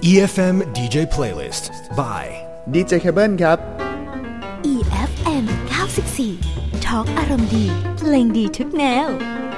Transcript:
EFM DJ Playlist by DJ Cable ครับ EFM 94 ทอล์กอารมณ์ดีเพลงดีทุกแนว